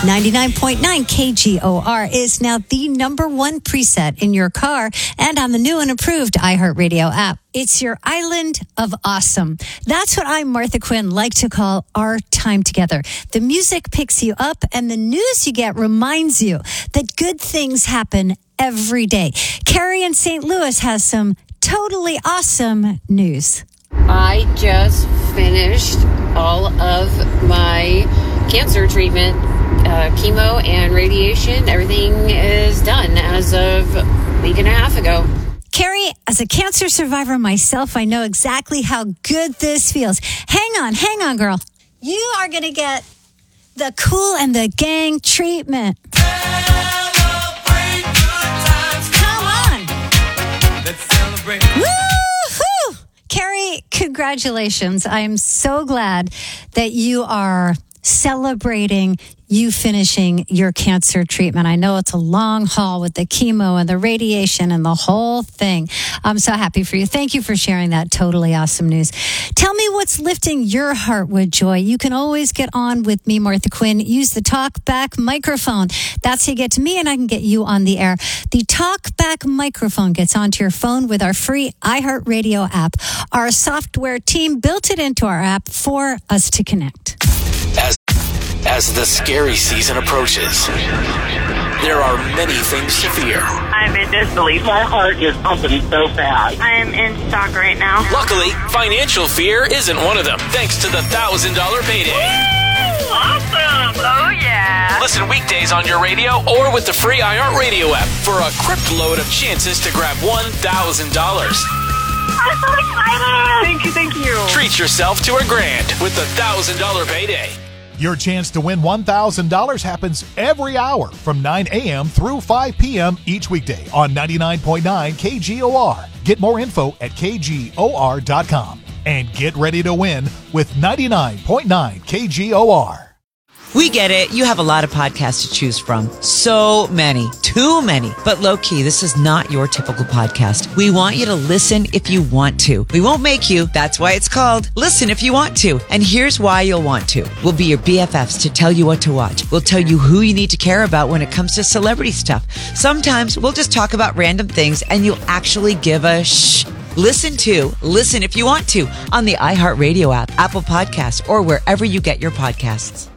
99.9 KGOR is now the number one preset in your car and on the new and improved iHeartRadio app. It's your island of awesome. That's what I, Martha Quinn, like to call our time together. The music picks you up and the news you get reminds you that good things happen every day. Carrie in St. Louis has some totally awesome news. I just finished all of my cancer treatment, chemo and radiation. Everything is done as of a week and a half ago. Carrie, as a cancer survivor myself, I know exactly how good this feels. Hang on, girl. You are going to get the Kool and the Gang treatment. Celebrate good times. Come on. Let's celebrate. Woo-hoo! Carrie, congratulations. I am so glad that you are celebrating you finishing your cancer treatment. I know it's a long haul with the chemo and the radiation and the whole thing. I'm so happy for you. Thank you for sharing that totally awesome news. Tell me what's lifting your heart with joy. You can always get on with me, Martha Quinn. Use the TalkBack microphone. That's how you get to me and I can get you on the air. The TalkBack microphone gets onto your phone with our free iHeartRadio app. Our software team built it into our app for us to connect. As the scary season approaches, there are many things to fear. I'm in disbelief. My heart is pumping so fast. I'm in shock right now. Luckily, financial fear isn't one of them, thanks to the $1,000 payday. Woo! Awesome! Oh, yeah. Listen weekdays on your radio or with the free iHeartRadio app for a crypt load of chances to grab $1,000. I'm so excited! Thank you. Treat yourself to $1,000 with the $1,000 payday. Your chance to win $1,000 happens every hour from 9 a.m. through 5 p.m. each weekday on 99.9 KGOR. Get more info at KGOR.com and get ready to win with 99.9 KGOR. We get it. You have a lot of podcasts to choose from. So many. Too many. But low-key, this is not your typical podcast. We want you to listen if you want to. We won't make you. That's why it's called Listen If You Want To. And here's why you'll want to. We'll be your BFFs to tell you what to watch. We'll tell you who you need to care about when it comes to celebrity stuff. Sometimes we'll just talk about random things and you'll actually give a shh. Listen If You Want To on the iHeartRadio app, Apple Podcasts, or wherever you get your podcasts.